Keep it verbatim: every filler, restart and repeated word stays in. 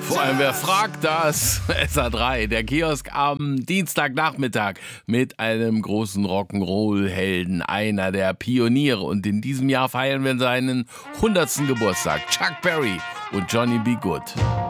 Vor allem, wer fragt das? S A drei, der Kiosk am Dienstagnachmittag mit einem großen Rock'n'Roll-Helden, einer der Pioniere. Und in diesem Jahr feiern wir seinen hundertsten Geburtstag. Chuck Berry und Johnny B. Good.